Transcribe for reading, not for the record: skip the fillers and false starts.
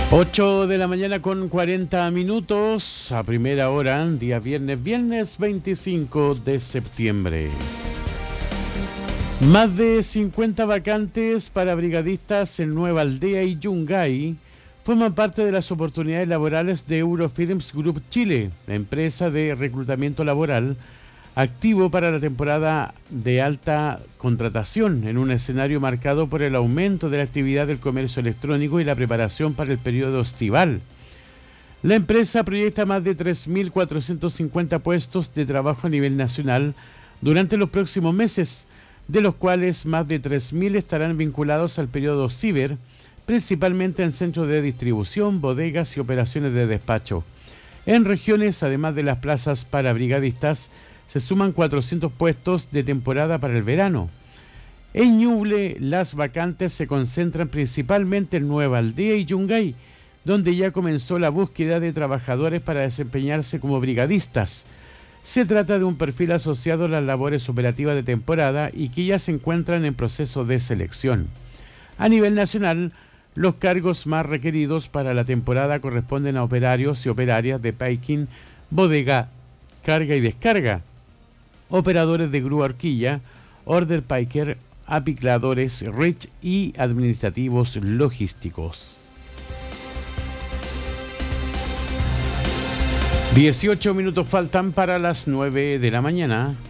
8 de la mañana con 40 minutos, a primera hora, día viernes 25 de septiembre. Más de 50 vacantes para brigadistas en Nueva Aldea y Yungay forman parte de las oportunidades laborales de Eurofirms Group Chile, la empresa de reclutamiento laboral activo para la temporada de alta contratación, en un escenario marcado por el aumento de la actividad del comercio electrónico y la preparación para el periodo estival. La empresa proyecta más de 3.450 puestos de trabajo a nivel nacional durante los próximos meses, de los cuales más de 3.000 estarán vinculados al periodo ciber, principalmente en centros de distribución, bodegas y operaciones de despacho. En regiones, además de las plazas para brigadistas, se suman 400 puestos de temporada para el verano. En Ñuble, las vacantes se concentran principalmente en Nueva Aldea y Yungay, donde ya comenzó la búsqueda de trabajadores para desempeñarse como brigadistas. Se trata de un perfil asociado a las labores operativas de temporada y que ya se encuentran en proceso de selección. A nivel nacional, los cargos más requeridos para la temporada corresponden a operarios y operarias de picking, bodega, carga y descarga, operadores de grúa horquilla, order picker, apicladores, reach y administrativos logísticos. 18 minutos faltan para las 9 de la mañana.